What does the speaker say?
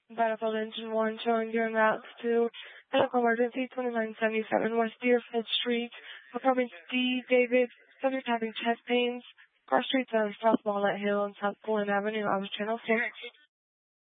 Battlefield Engine 1 showing your routes to medical emergency 2977 West Deerfield Street, apartment D, David, subject having chest pains, cross streets of South Walnut Hill and South Pullen Avenue, Channel 6.